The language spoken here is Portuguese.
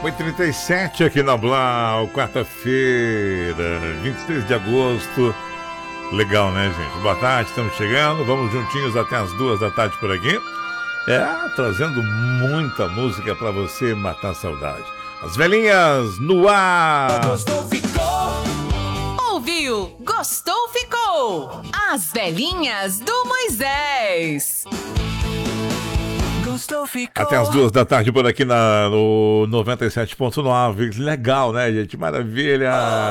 8h37 aqui na Blau, quarta-feira, 23 de agosto. Legal, né, gente? Boa tarde, estamos chegando. Vamos juntinhos até as 2 da tarde por aqui. Trazendo muita música pra você matar a saudade. As velhinhas no ar. Gostou, ficou. Ouviu? Gostou, ficou. As velhinhas do Moisés. Gostou, ficou. Até as 2 da tarde por aqui no 97.9. Legal, né, gente? Maravilha.